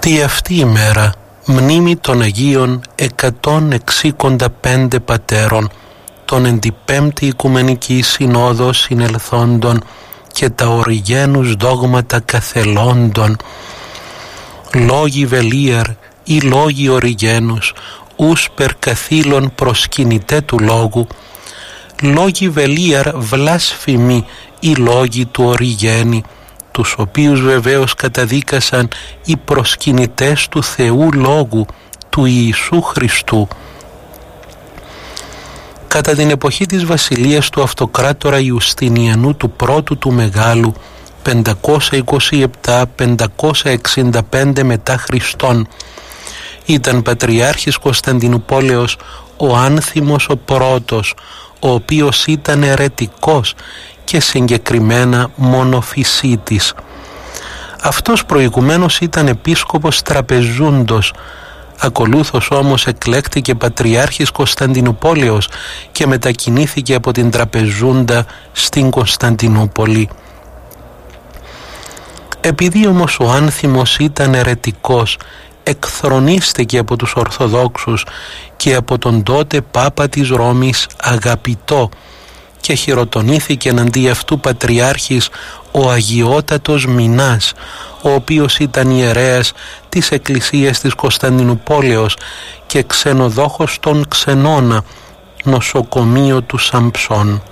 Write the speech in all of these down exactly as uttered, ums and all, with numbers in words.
Τη αυτή η μέρα μνήμη των Αγίων εκατόν εξήντα πέντε πατέρων, των εν τη πέμπτη Οικουμενική Συνόδο συνελθόντων και τα οριγένους δόγματα καθελόντων, λόγοι βελίαρ ή λόγοι οριγένους, ους περ καθήλων προσκυνητέ του λόγου, λόγοι βελίαρ βλάσφημοι ή λόγοι του οριγένη, τους οποίους βεβαίως καταδίκασαν οι προσκυνητές του Θεού Λόγου, του Ιησού Χριστού. Κατά την εποχή της βασιλείας του αυτοκράτορα Ιουστινιανού του πρώτου του Μεγάλου, πεντακόσια είκοσι επτά με πεντακόσια εξήντα πέντε μετά Χριστόν, ήταν πατριάρχης Κωνσταντινουπόλεως ο Άνθιμος ο πρώτος, ο οποίος ήταν αιρετικός και συγκεκριμένα μονοφυσίτης. Αυτός προηγουμένως ήταν επίσκοπος Τραπεζούντος, ακολούθως όμως εκλέχτηκε πατριάρχης Κωνσταντινουπόλεως και μετακινήθηκε από την Τραπεζούντα στην Κωνσταντινούπολη. Επειδή όμως ο Άνθιμος ήταν αιρετικός, εκθρονίστηκε από τους Ορθοδόξους και από τον τότε Πάπα της Ρώμης Αγαπητό και χειροτονήθηκε εναντί αυτού πατριάρχης ο Αγιότατος Μινάς, ο οποίος ήταν ιερέας της Εκκλησίας της Κωνσταντινουπόλεως και ξενοδόχος των Ξενώνα, νοσοκομείο του Σαμψών.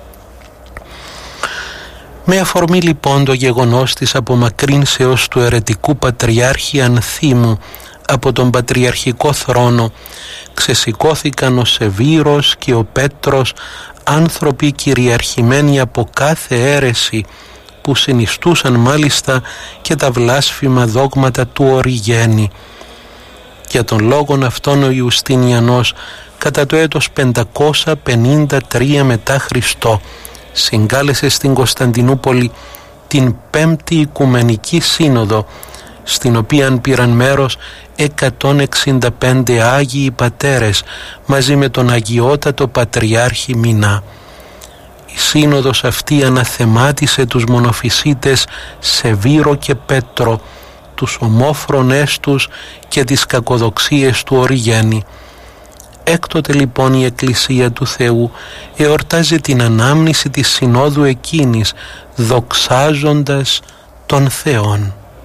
Με αφορμή λοιπόν το γεγονός της απομακρύνσεως του αιρετικού πατριάρχη Ανθίμου από τον πατριαρχικό θρόνο, ξεσηκώθηκαν ο Σεβήρος και ο Πέτρος, άνθρωποι κυριαρχημένοι από κάθε αίρεση, που συνιστούσαν μάλιστα και τα βλάσφημα δόγματα του Οριγένη. Για τον λόγον αυτόν ο Ιουστινιανός κατά το έτος πεντακόσια πενήντα τρία μετά Χριστό συγκάλεσε στην Κωνσταντινούπολη την πέμπτη Οικουμενική Σύνοδο, στην οποία πήραν μέρος εκατόν εξήντα πέντε Άγιοι Πατέρες μαζί με τον Αγιότατο Πατριάρχη Μινά. Η σύνοδος αυτή αναθεμάτισε τους μονοφυσίτες Σεβήρο και Πέτρο, τους ομόφρονές τους και τις κακοδοξίες του Οριγένη. Έκτοτε λοιπόν η Εκκλησία του Θεού εορτάζει την ανάμνηση της συνόδου εκείνης, δοξάζοντας τον Θεόν.